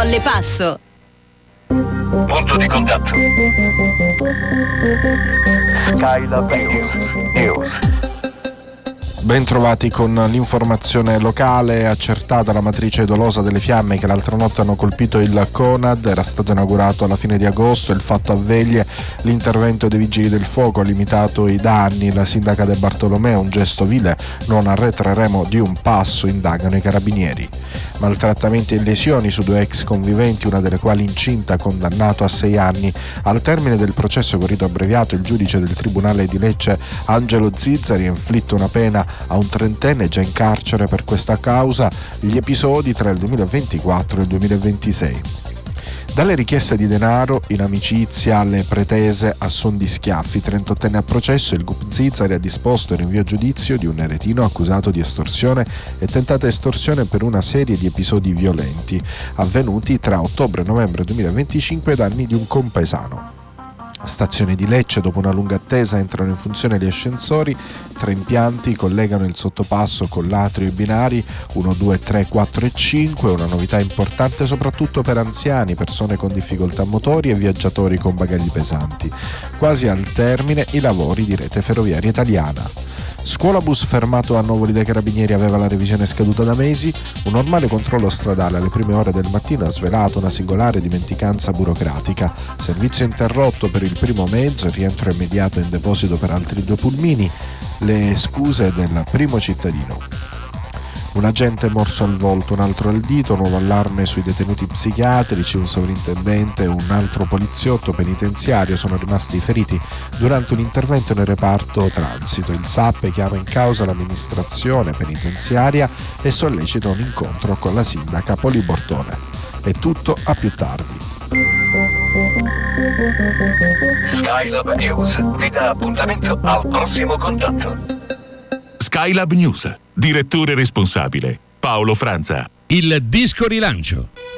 Colle Passo. Punto di contatto. Skylab News. Ben trovati con l'informazione locale. Accertata la matrice dolosa delle fiamme che l'altra notte hanno colpito il Conad. Era stato inaugurato alla fine di agosto. Il fatto avveglia l'intervento dei vigili del fuoco ha limitato i danni. La sindaca De Bartolomeo, un gesto vile, non arretreremo di un passo, indagano i carabinieri. Maltrattamenti e lesioni su 2 ex conviventi, una delle quali incinta, condannato a 6 anni. Al termine del processo con rito abbreviato, il giudice del Tribunale di Lecce, Angelo Zizzari, ha inflitto una pena a un trentenne già in carcere per questa causa. Gli episodi tra il 2024 e il 2026. Dalle richieste di denaro in amicizia alle pretese a suon di schiaffi, 38enne a processo, il GUP Zizzari ha disposto il rinvio a giudizio di un eretino accusato di estorsione e tentata estorsione per una serie di episodi violenti avvenuti tra ottobre e novembre 2025 ai danni di un compaesano. Stazione di Lecce, dopo una lunga attesa entrano in funzione gli ascensori. 3 impianti collegano il sottopasso con l'atrio e i binari 1, 2, 3, 4 e 5, una novità importante soprattutto per anziani, persone con difficoltà motori e viaggiatori con bagagli pesanti. Quasi al termine i lavori di Rete Ferroviaria Italiana. Scuolabus fermato a Novoli dai Carabinieri aveva la revisione scaduta da mesi. Un normale controllo stradale alle prime ore del mattino ha svelato una singolare dimenticanza burocratica. Servizio interrotto per il primo mezzo e rientro immediato in deposito per altri 2 pulmini. Le scuse del primo cittadino. Un agente morso al volto, un altro al dito, nuovo allarme sui detenuti psichiatrici, un sovrintendente e un altro poliziotto penitenziario sono rimasti feriti durante un intervento nel reparto transito. Il SAP chiama in causa l'amministrazione penitenziaria e sollecita un incontro con la sindaca Poli Bortone. È tutto, a più tardi. Skylab News vi dà appuntamento al prossimo contatto. Skylab News. Direttore responsabile Paolo Franza. Il disco rilancio.